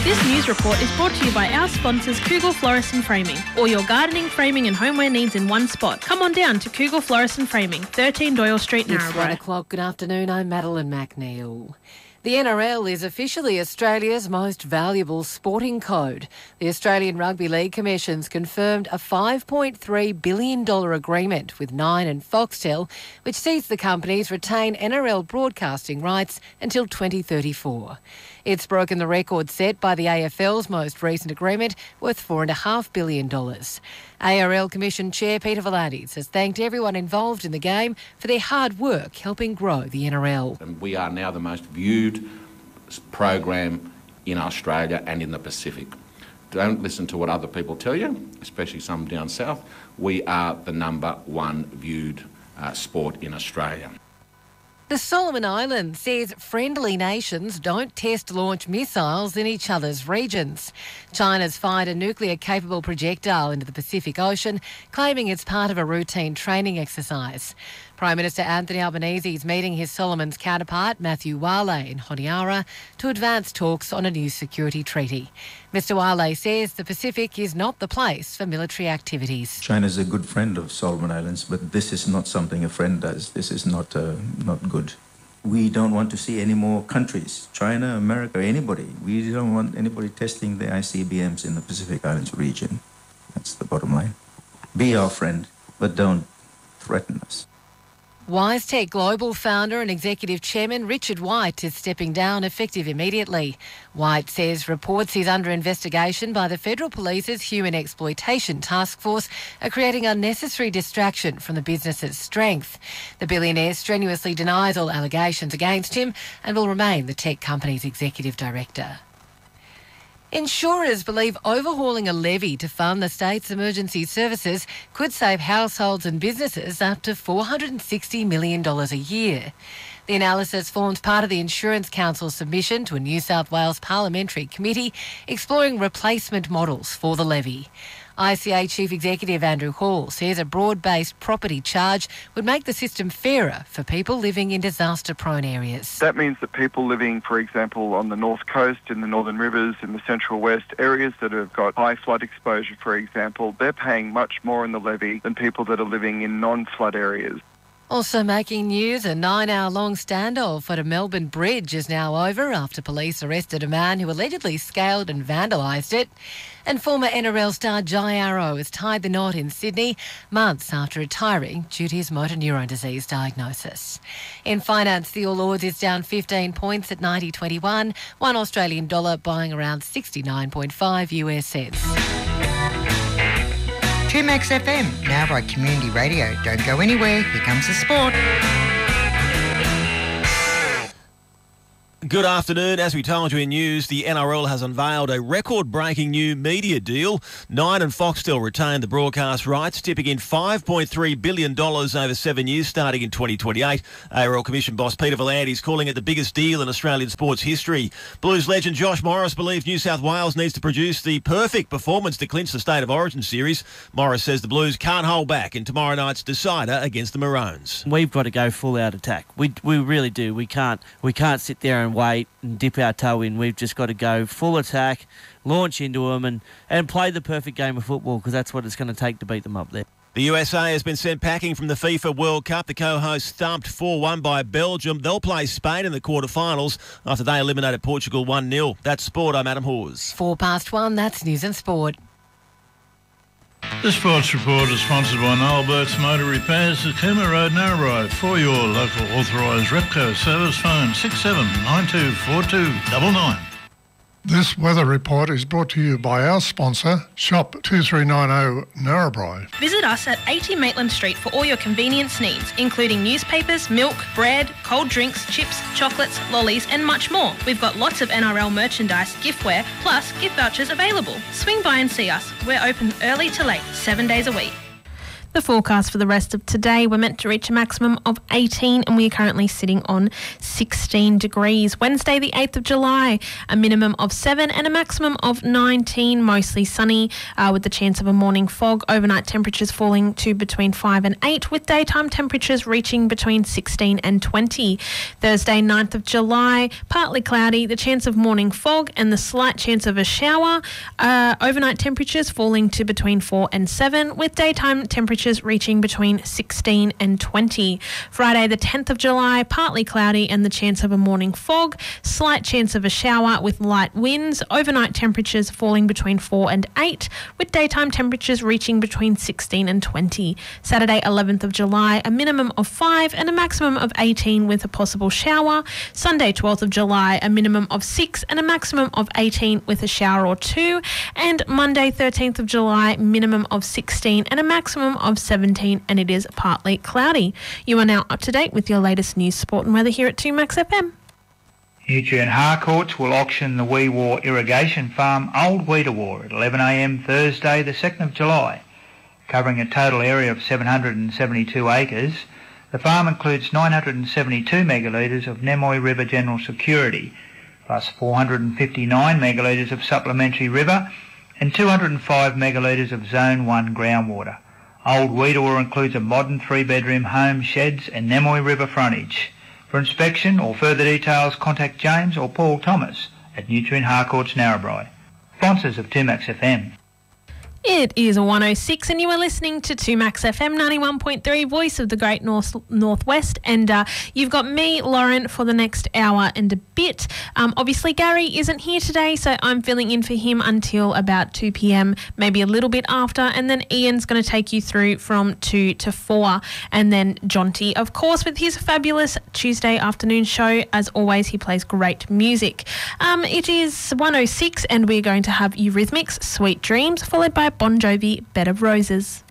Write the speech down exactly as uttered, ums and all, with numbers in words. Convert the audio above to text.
This news report is brought to you by our sponsors Kugel Florist and Framing. All your gardening, framing and homeware needs in one spot. Come on down to Kugel Florist and Framing, thirteen Doyle Street, Narrabri. It's one o'clock. Good afternoon. I'm Madeline McNeil. The N R L is officially Australia's most valuable sporting code. The Australian Rugby League Commission's confirmed a five point three billion dollars agreement with Nine and Foxtel, which sees the companies retain N R L broadcasting rights until twenty thirty-four. It's broken the record set by the A F L's most recent agreement, worth four point five billion dollars. A R L Commission Chair Peter V'landys has thanked everyone involved in the game for their hard work helping grow the N R L. And we are now the most viewed program in Australia and in the Pacific. Don't listen to what other people tell you, especially some down south. We are the number one viewed uh, sport in Australia. The Solomon Islands says friendly nations don't test launch missiles in each other's regions. China's fired a nuclear-capable projectile into the Pacific Ocean, claiming it's part of a routine training exercise. Prime Minister Anthony Albanese is meeting his Solomons counterpart, Matthew Wale, in Honiara to advance talks on a new security treaty. Mister Wale says the Pacific is not the place for military activities. China is a good friend of Solomon Islands, but this is not something a friend does. This is not uh, not good. We don't want to see any more countries, China, America, anybody. We don't want anybody testing the I C B Ms in the Pacific Islands region. That's the bottom line. Be our friend, but don't threaten us. WiseTech Global founder and executive chairman Richard White is stepping down effective immediately. White says reports he's under investigation by the Federal Police's Human Exploitation Task Force are creating unnecessary distraction from the business's strength. The billionaire strenuously denies all allegations against him and will remain the tech company's executive director. Insurers believe overhauling a levy to fund the state's emergency services could save households and businesses up to four hundred sixty million dollars a year. The analysis forms part of the Insurance Council's submission to a New South Wales parliamentary committee exploring replacement models for the levy. I C A Chief Executive Andrew Hall says a broad-based property charge would make the system fairer for people living in disaster-prone areas. That means that people living, for example, on the north coast, in the northern rivers, in the central west, areas that have got high flood exposure, for example, they're paying much more in the levy than people that are living in non-flood areas. Also making news, a nine-hour-long standoff at a Melbourne bridge is now over after police arrested a man who allegedly scaled and vandalised it. And former N R L star Jai Arrow has tied the knot in Sydney months after retiring due to his motor neurone disease diagnosis. In finance, the All Ords is down fifteen points at ninety twenty-one, one Australian dollar buying around sixty-nine point five U S cents. two Max F M, now by Community Radio. Don't go anywhere, here comes the sport. Good afternoon. As we told you in news, the N R L has unveiled a record-breaking new media deal. Nine and Foxtel retained the broadcast rights, tipping in five point three billion dollars over seven years, starting in twenty twenty-eight. A R L Commission boss Peter V'landys is calling it the biggest deal in Australian sports history. Blues legend Josh Morris believes New South Wales needs to produce the perfect performance to clinch the State of Origin series. Morris says the Blues can't hold back in tomorrow night's decider against the Maroons. We've got to go full out attack. We we really do. We can't we can't sit there and wait and dip our toe in. We've just got to go full attack, launch into them and, and play the perfect game of football, because that's what it's going to take to beat them up there. The U S A has been sent packing from the FIFA World Cup. The co-hosts thumped four one by Belgium. They'll play Spain in the quarterfinals after they eliminated Portugal one nil. That's sport. I'm Adam Hawes. Four past one, that's News and Sport. The Sports Report is sponsored by Noel Burke's Motor Repairs at Cooma Road, Narrabri. For your local authorised Repco service, phone six seven nine two four two nine nine. This weather report is brought to you by our sponsor, Shop two three nine zero Narrabri. Visit us at eighty Maitland Street for all your convenience needs, including newspapers, milk, bread, cold drinks, chips, chocolates, lollies and much more. We've got lots of N R L merchandise, giftware, plus gift vouchers available. Swing by and see us. We're open early to late, seven days a week. The forecast for the rest of today, we're meant to reach a maximum of eighteen and we are currently sitting on sixteen degrees. Wednesday the eighth of July, a minimum of seven and a maximum of nineteen, mostly sunny uh, with the chance of a morning fog. Overnight temperatures falling to between five and eight with daytime temperatures reaching between sixteen and twenty. Thursday ninth of July, partly cloudy, the chance of morning fog and the slight chance of a shower. Uh, overnight temperatures falling to between four and seven with daytime temperatures reaching between sixteen and twenty. Friday the tenth of July, partly cloudy and the chance of a morning fog, slight chance of a shower with light winds, overnight temperatures falling between four and eight with daytime temperatures reaching between sixteen and twenty. Saturday eleventh of July, a minimum of five and a maximum of eighteen with a possible shower. Sunday twelfth of July, a minimum of six and a maximum of eighteen with a shower or two. And Monday thirteenth of July, minimum of sixteen and a maximum of seventeen, and it is partly cloudy. You are now up to date with your latest news, sport and weather here at two Max F M. Nutrien Harcourts will auction the Wee War Irrigation Farm Old Weedawar at eleven a m Thursday the second of July. Covering a total area of seven hundred seventy-two acres, the farm includes nine hundred seventy-two megalitres of Nemoy River General Security, plus four hundred fifty-nine megalitres of supplementary river and two hundred five megalitres of Zone one groundwater. Old Weedawar includes a modern three-bedroom home, sheds and Nemoy River frontage. For inspection or further details, contact James or Paul Thomas at Nutrien Harcourts Narrabri. Sponsors of two Max F M. It is one oh six and you are listening to two Max F M ninety-one point three, voice of the Great North Northwest, and uh, you've got me, Lauren, for the next hour and a bit. Um, obviously, Gary isn't here today, so I'm filling in for him until about two p m, maybe a little bit after, and then Ian's going to take you through from two to four, and then Jonty, of course, with his fabulous Tuesday afternoon show. As always, he plays great music. Um, it is one oh six and we're going to have Eurythmics, Sweet Dreams, followed by Bon Jovi, Bed of Roses.